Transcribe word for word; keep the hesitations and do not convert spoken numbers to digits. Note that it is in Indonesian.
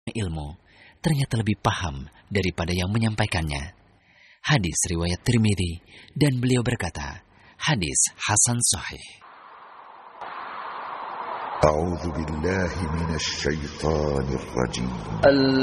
ilmu ternyata lebih paham daripada yang menyampaikannya. Hadis riwayat Tirmidzi, dan beliau berkata, hadis hasan sahih. A'udzu billahi minasy syaithanir rajim.